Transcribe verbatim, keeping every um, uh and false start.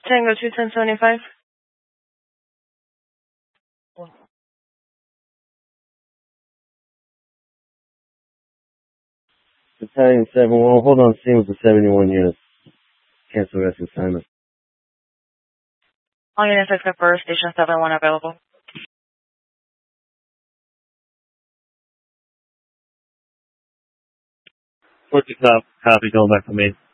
Tango two ten seventy-five. Battalion seven one, hold on scene with the seventy-one units. Cancel rescue assignment. All units except for Station seven one available. Forty top, copy, going back to me.